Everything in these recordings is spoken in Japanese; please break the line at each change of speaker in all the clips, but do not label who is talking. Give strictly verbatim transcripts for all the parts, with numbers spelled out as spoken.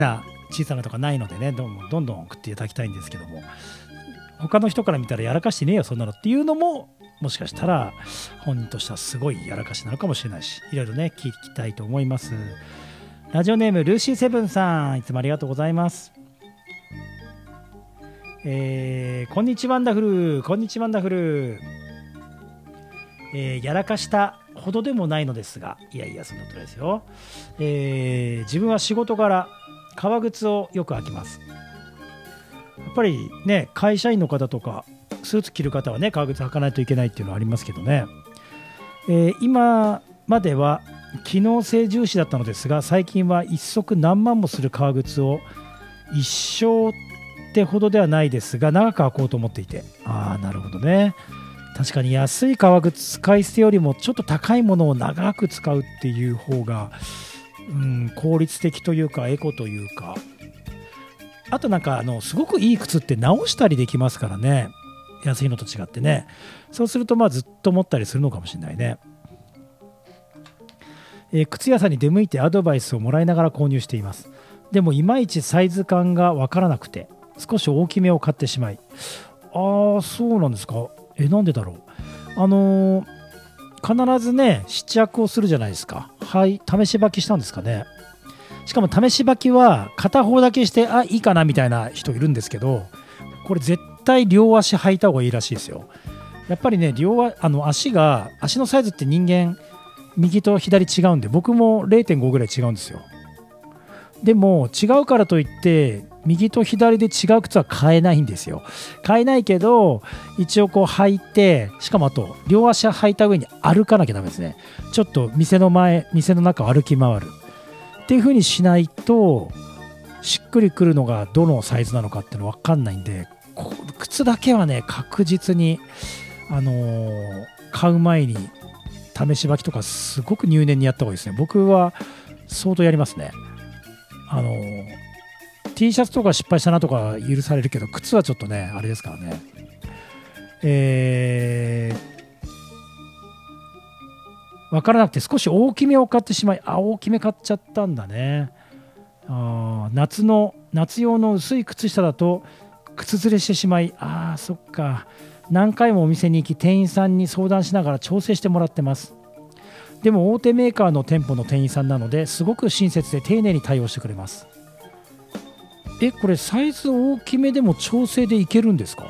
な小さなとかないのでね、どんどんどんどん送っていただきたいんですけども、他の人から見たらやらかしてねえよそんなのっていうのももしかしたら本人としてはすごいやらかしなのかもしれないし、いろいろね聞きたいと思います。ラジオネームルーシーセブンさん、いつもありがとうございます。えー、こんにちはワンダフル、こんにちはワンダフル、えー、やらかしたほどでもないのですが、いやいやそんなことですよ、えー、自分は仕事柄革靴をよく履きます。やっぱりね、会社員の方とかスーツ着る方はね革靴履かないといけないっていうのはありますけどね、えー、今までは機能性重視だったのですが、最近は一足何万もする革靴を一生ってほどではないですが長く履こうと思っていて、ああなるほどね、確かに安い革靴使い捨てよりもちょっと高いものを長く使うっていう方が、うん、効率的というかエコというか、あとなんかあのすごくいい靴って直したりできますからね、安いのと違ってね。そうするとまあずっと持ったりするのかもしれないね。えー、靴屋さんに出向いてアドバイスをもらいながら購入しています。でもいまいちサイズ感がわからなくて少し大きめを買ってしまい、ああそうなんですか、えなんでだろう、あのー、必ずね試着をするじゃないですか。はい、試し履きしたんですかね。しかも試し履きは片方だけしてあいいかなみたいな人いるんですけど、これ絶対両足履いた方がいいらしいですよ。やっぱりね両あの足が足のサイズって人間右と左違うんで、僕も れいてんご ぐらい違うんですよ。でも違うからといって右と左で違う靴は買えないんですよ。買えないけど一応こう履いて、しかもあと両足履いた上に歩かなきゃダメですね。ちょっと店の前店の中を歩き回るっていう風にしないとしっくりくるのがどのサイズなのかっていうの分かんないんで、靴だけはね確実に、あのー、買う前に試し履きとかすごく入念にやった方がいいですね。僕は相当やりますね。あのー、T シャツとか失敗したなとか許されるけど、靴はちょっとねあれですからね。えー、分からなくて少し大きめを買ってしまい、あ大きめ買っちゃったんだね。あ夏の夏用の薄い靴下だと靴ずれしてしまい、あーそっか、何回もお店に行き店員さんに相談しながら調整してもらってます。でも大手メーカーの店舗の店員さんなのですごく親切で丁寧に対応してくれます。えこれサイズ大きめでも調整でいけるんですか？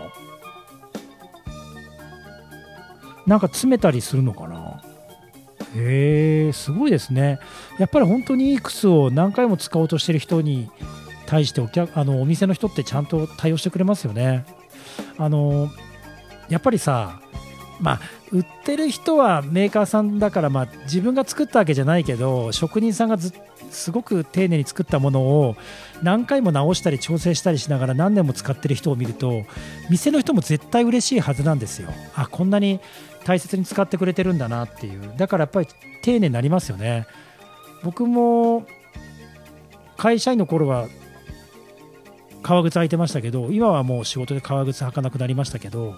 なんか詰めたりするのかな。へえすごいですね。やっぱり本当にいい靴を何回も使おうとしてる人に対してお客あのお店の人ってちゃんと対応してくれますよね。あのやっぱりさ、まあ売ってる人はメーカーさんだから、まあ自分が作ったわけじゃないけど職人さんがずすごく丁寧に作ったものを何回も直したり調整したりしながら何年も使ってる人を見ると、店の人も絶対嬉しいはずなんですよ。あこんなに大切に使ってくれてるんだなっていう。だからやっぱり丁寧になりますよね。僕も会社員の頃は革靴履いてましたけど、今はもう仕事で革靴履かなくなりましたけど、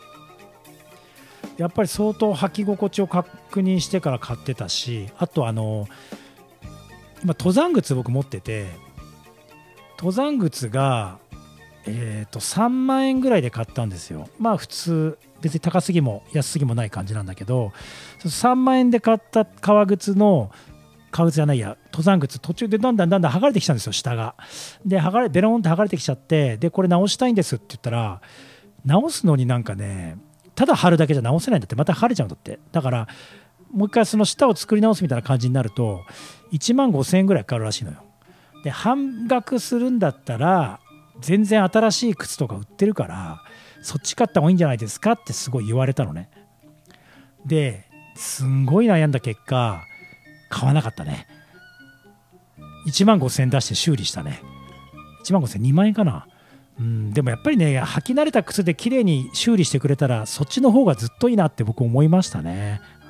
やっぱり相当履き心地を確認してから買ってたし、あとあの今登山靴僕持ってて、登山靴がえーとさんまんえんぐらいで買ったんですよ。まあ普通別に高すぎも安すぎもない感じなんだけど、さんまんえんで買った革靴の革靴じゃないや登山靴、途中でだんだんだんだん剥がれてきたんですよ下が。で剥がれベロンって剥がれてきちゃって、でこれ直したいんですって言ったら、直すのになんかねただ貼るだけじゃ直せないんだって、また剥がれちゃうんだって。だからもう一回その下を作り直すみたいな感じになるといちまんごせんえんぐらいかかるらしいのよ。で半額するんだったら全然新しい靴とか売ってるからそっち買った方がいいんじゃないですかってすごい言われたのね。ですんごい悩んだ結果買わなかったね。いちまんごせんえん出して修理したね。いちまんごせんえんにまんえんかな。うん、でもやっぱりね履き慣れた靴で綺麗に修理してくれたらそっちの方がずっといいなって僕思いましたね。